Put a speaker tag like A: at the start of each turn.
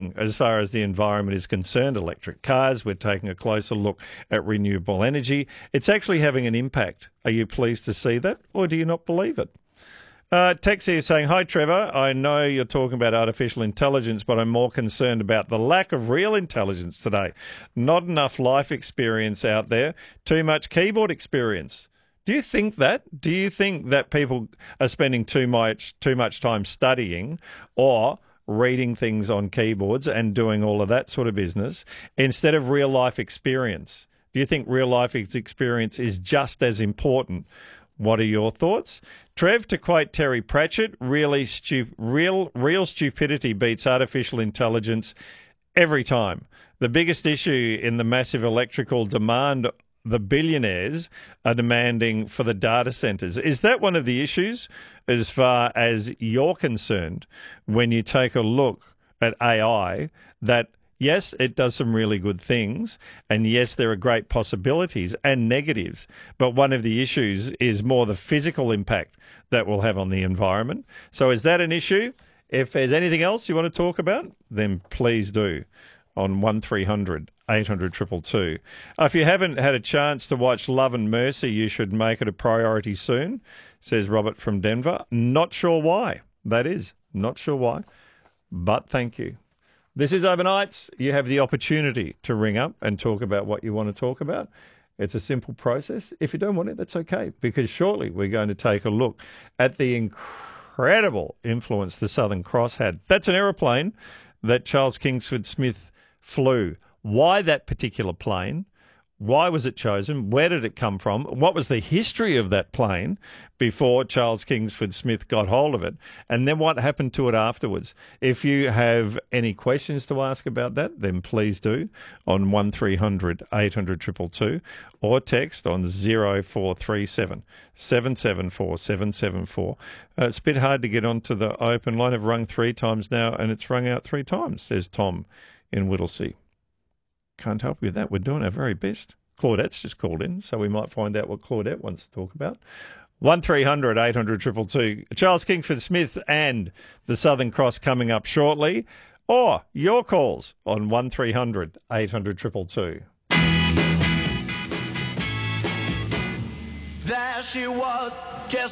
A: moving as far as the environment is concerned. Electric cars, we're taking a closer look at renewable energy. It's actually having an impact. Are you pleased to see that, or do you not believe it? Tex here saying, hi, Trevor. I know you're talking about artificial intelligence, but I'm more concerned about the lack of real intelligence today. Not enough life experience out there. Too much keyboard experience. Do you think that? Do you think that people are spending too much time studying or reading things on keyboards and doing all of that sort of business instead of real life experience? Do you think real life experience is just as important? What are your thoughts? Trev, to quote Terry Pratchett, real stupidity beats artificial intelligence every time. The biggest issue in the massive electrical demand the billionaires are demanding for the data centres. Is that one of the issues as far as you're concerned when you take a look at AI, that yes, it does some really good things, and yes, there are great possibilities and negatives, but one of the issues is more the physical impact that will have on the environment. So is that an issue? If there's anything else you want to talk about, then please do on 1300 800 222. If you haven't had a chance to watch Love and Mercy, you should make it a priority soon, says Robert from Denver. Not sure why that is. Not sure why, but thank you. This is Overnights. You have the opportunity to ring up and talk about what you want to talk about. It's a simple process. If you don't want it, that's okay, because shortly we're going to take a look at the incredible influence the Southern Cross had. That's an aeroplane that Charles Kingsford Smith flew. Why that particular plane? Why was it chosen? Where did it come from? What was the history of that plane before Charles Kingsford Smith got hold of it? And then what happened to it afterwards? If you have any questions to ask about that, then please do on 1300 800 222 or text on 0437 774 774. It's a bit hard to get onto the open line. I've rung 3 times now and it's rung out 3 times, says Tom in Whittlesea. Can't help you with that. We're doing our very best. Claudette's just called in, so we might find out what Claudette wants to talk about. 1300 800 222. Charles Kingsford Smith and the Southern Cross coming up shortly. Or your calls on 1300 800 222.
B: There she was, just